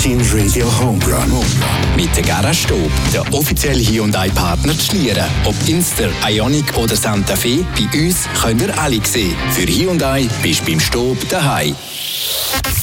Virgin Radio Home Run. Mit der Garage Stob, der offizielle Hyundai-Partner Schlieren. Ob Inster, Ioniq oder Santa Fe, bei uns könnt ihr alle sehen. Für Hyundai bist du beim Stob daheim.